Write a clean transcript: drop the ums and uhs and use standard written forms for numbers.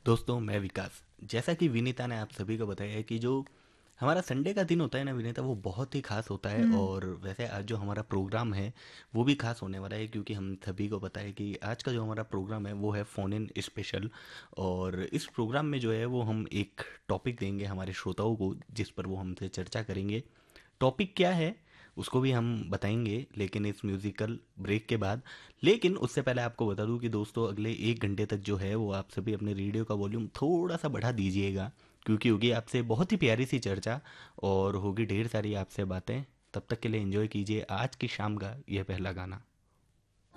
दोस्तों मैं विकास। जैसा कि विनीता ने आप सभी को बताया है कि जो हमारा संडे का दिन होता है ना विनीता, वो बहुत ही खास होता है। हुँ। और वैसे आज जो हमारा प्रोग्राम है वो भी खास होने वाला है, क्योंकि हम सभी को पता है कि आज का जो हमारा प्रोग्राम है वो है फ़ोन इन स्पेशल। और इस प्रोग्राम में जो है वो हम एक टॉपिक देंगे हमारे श्रोताओं को, जिस पर वो हमसे चर्चा करेंगे। टॉपिक क्या है उसको भी हम बताएंगे, लेकिन इस म्यूज़िकल ब्रेक के बाद। लेकिन उससे पहले आपको बता दूं कि दोस्तों अगले 1 घंटे तक जो है वो आप सभी अपने रेडियो का वॉल्यूम थोड़ा सा बढ़ा दीजिएगा, क्योंकि होगी आपसे बहुत ही प्यारी सी चर्चा और होगी ढेर सारी आपसे बातें। तब तक के लिए एंजॉय कीजिए आज की शाम का यह पहला गाना।